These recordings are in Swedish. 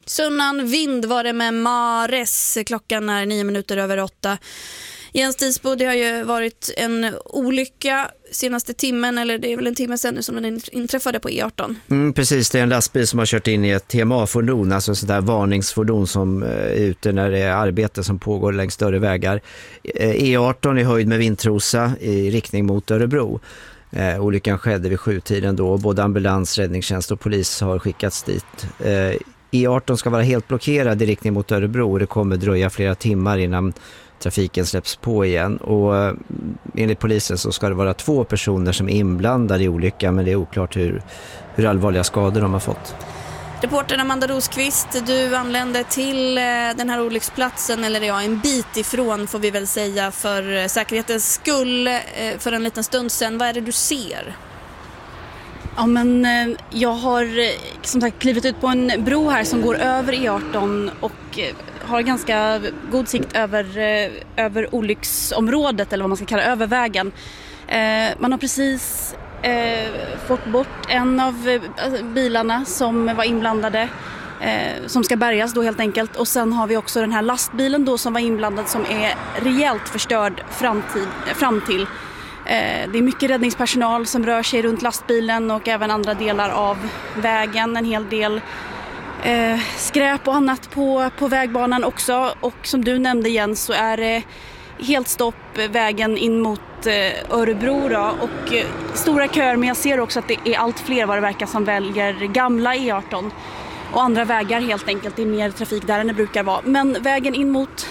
Sunnan vind var det med Mares. Klockan är 8:09. Jens Disbo, det har ju varit en olycka senaste timmen, eller det är väl en timme sedan nu som den inträffade på E18. Precis, det är en lastbil som har kört in i ett TMA-fordon, alltså sådär där varningsfordon som är ute när det är arbete som pågår längs större vägar. E18 i höjd med Vintrosa i riktning mot Örebro. Olyckan skedde vid 7-tiden då. Både ambulans, räddningstjänst och polis har skickats dit. E18 ska vara helt blockerad i riktning mot Örebro och det kommer dröja flera timmar innan trafiken släpps på igen. Och enligt polisen så ska det vara 2 personer som är inblandade i olyckan, men det är oklart hur allvarliga skador de har fått. Reportern Amanda Rosqvist, du anlände till den här olycksplatsen, eller ja, en bit ifrån får vi väl säga för säkerhetens skull, för en liten stund sedan. Vad är det du ser? Ja, men jag har som sagt klivit ut på en bro här som går över E18 och har ganska god sikt över olycksområdet, eller vad man ska kalla över vägen. Man har precis fått bort en av bilarna som var inblandade, som ska bärgas då helt enkelt. Och sen har vi också den här lastbilen då som var inblandad, som är rejält förstörd fram till. Det är mycket räddningspersonal som rör sig runt lastbilen och även andra delar av vägen. En hel del skräp och annat på vägbanan också. Och som du nämnde, Jens, så är det helt stopp vägen in mot Örebro då, och stora köer, men jag ser också att det är allt fler vad det verkar som väljer gamla E18 och andra vägar helt enkelt. Det är mer trafik där än det brukar vara. Men vägen mot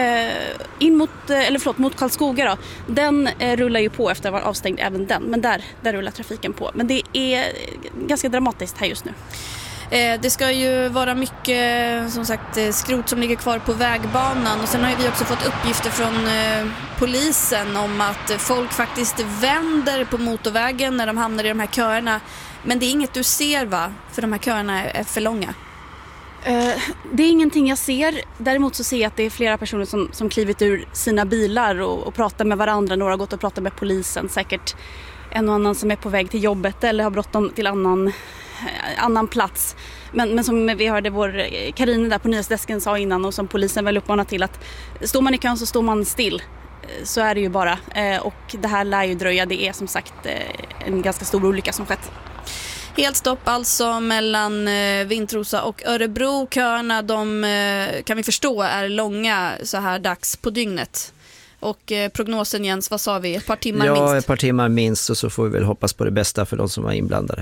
Karlskoga då, den rullar ju på efter att vara avstängd även den. Men där rullar trafiken på. Men det är ganska dramatiskt här just nu. Det ska ju vara mycket, som sagt, skrot som ligger kvar på vägbanan. Och sen har vi också fått uppgifter från polisen om att folk faktiskt vänder på motorvägen när de hamnar i de här köerna. Men det är inget du ser, va? För de här köerna är för långa. Det är ingenting jag ser. Däremot så ser jag att det är flera personer som klivit ur sina bilar och pratar med varandra. Några har gått och pratat med polisen. Säkert en och annan som är på väg till jobbet eller har bråttom till annan plats. Men som vi hörde vår Karine där på nyhetsdesken sa innan, och som polisen väl uppmanar till, att står man i kön så står man still. Så är det ju bara. Och det här lär ju dröja. Det är som sagt en ganska stor olycka som skett. Helt stopp alltså mellan Vintrosa och Örebro. Köerna, de kan vi förstå är långa så här dags på dygnet. Och prognosen, Jens, vad sa vi? Ett par timmar minst? Ja, ett par timmar minst, och så får vi väl hoppas på det bästa för de som var inblandade.